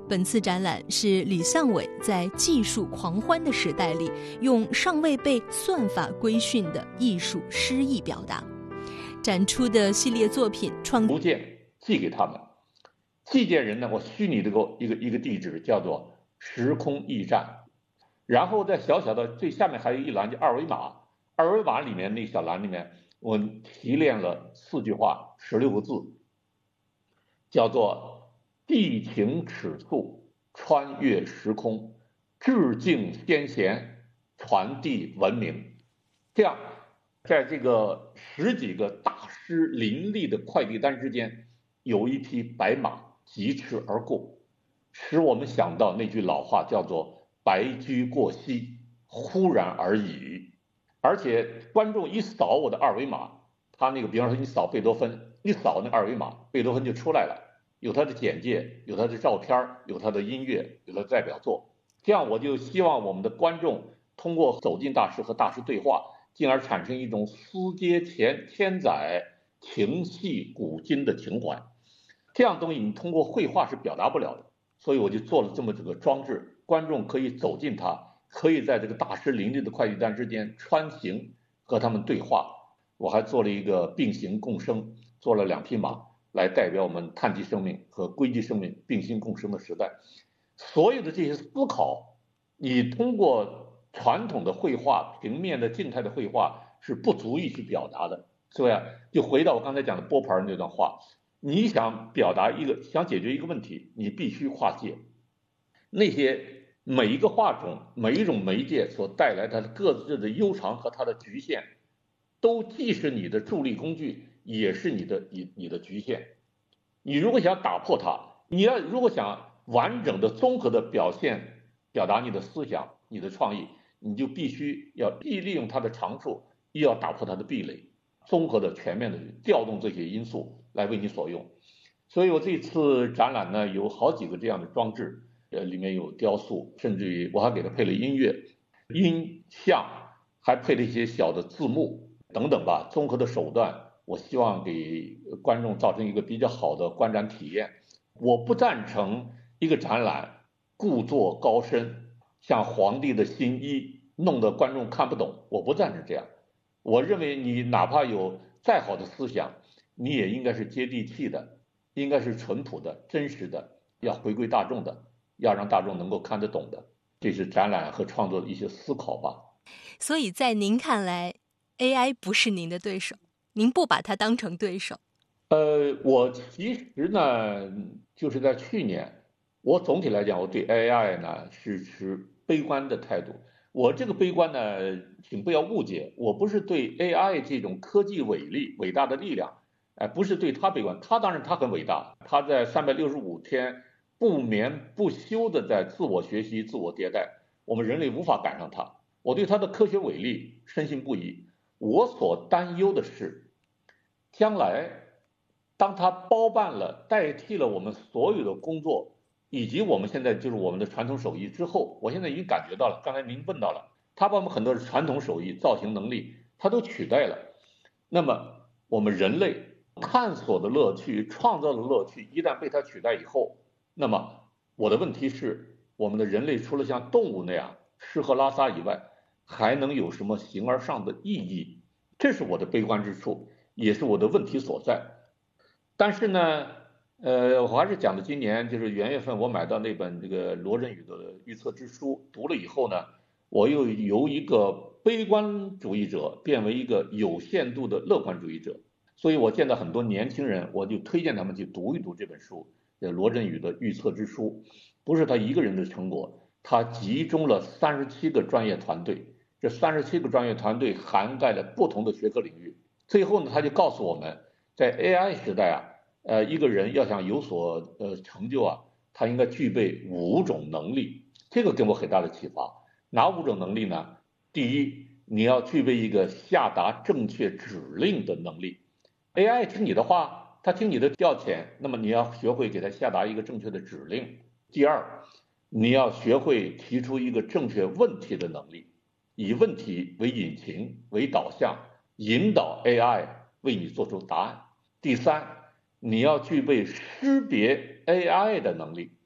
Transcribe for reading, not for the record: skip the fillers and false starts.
本次展览是李相伟在技术狂欢的时代里，用尚未被算法规训的艺术诗意表达。展出的系列作品图件寄给他们，寄件人呢，我虚拟的一个地址叫做时空驿站，然后在小小的最下面还有一栏叫二维码，二维码里面那小栏里面我提炼了4句话16个字，叫做地情尺素，穿越时空，致敬先贤，传递文明。这样在这个10几个大师林立的快递单之间，有一匹白马疾驰而过，使我们想到那句老话叫做白驹过隙，忽然而已。而且观众一扫我的二维码，他那个比方说你扫贝多芬，一扫那二维码，贝多芬就出来了，有他的简介，有他的照片，有他的音乐，有他的代表作。这样我就希望我们的观众通过走进大师和大师对话，进而产生一种思接千载情系古今的情怀。这样东西你通过绘画是表达不了的，所以我就做了这么这个装置，观众可以走进它，可以在这个大师林立的快递单之间穿行，和他们对话。我还做了一个并行共生，做了2匹马来代表我们碳基生命和硅基生命并行共生的时代。所有的这些思考，你通过传统的绘画，平面的静态的绘画是不足以去表达的。所以就回到我刚才讲的波旁那段话，你想表达想解决一个问题，你必须跨界。那些每一个画种，每一种媒介所带来它的各自的悠长和它的局限，都既是你的助力工具，也是你的局限。你如果想打破它，如果想完整的综合的表达你的思想，你的创意，你就必须要既利用它的长处，又要打破它的壁垒，综合的全面的调动这些因素来为你所用。所以我这次展览呢，有好几个这样的装置，里面有雕塑，甚至于我还给它配了音乐、音像，还配了一些小的字幕等等吧，综合的手段，我希望给观众造成一个比较好的观展体验。我不赞成一个展览故作高深，像皇帝的新衣，弄得观众看不懂，我不赞成这样。我认为你哪怕有再好的思想，你也应该是接地气的，应该是淳朴的、真实的，要回归大众的，要让大众能够看得懂的。这是展览和创作的一些思考吧。 所以在您看来 AI 不是您的对手，您不把它当成对手。 我其实呢，就是在去年，我总体来讲，我对 AI 呢是持悲观的态度。我这个悲观呢，请不要误解，我不是对 AI 这种科技伟大的力量，不是对它悲观，它当然它很伟大，它在365天不眠不休的在自我学习、自我迭代，我们人类无法赶上它。我对它的科学伟力深信不疑。我所担忧的是，将来当它包办了、代替了我们所有的工作，以及我们现在就是我们的传统手艺之后，我现在已经感觉到了，刚才您问到了，它把我们很多的传统手艺、造型能力，它都取代了。那么我们人类探索的乐趣、创造的乐趣，一旦被它取代以后，那么我的问题是，我们的人类除了像动物那样吃喝拉撒以外，还能有什么形而上的意义？这是我的悲观之处，也是我的问题所在。但是呢，我还是讲的，今年就是元月份，我买到那本这个罗振宇的预测之书，读了以后呢，我又由一个悲观主义者变为一个有限度的乐观主义者。所以我见到很多年轻人，我就推荐他们去读一读这本书，罗振宇的预测之书，不是他一个人的成果，他集中了37个专业团队，这37个专业团队涵盖了不同的学科领域。最后呢，他就告诉我们，在 AI 时代一个人要想有所成就他应该具备5种能力，这个给我很大的启发。哪5种能力呢？第一，你要具备一个下达正确指令的能力。AI 听你的话，他听你的调遣，那么你要学会给他下达一个正确的指令。第二，你要学会提出一个正确问题的能力，以问题为引擎为导向，引导 AI 为你做出答案。第三，你要具备识别 AI 的能力，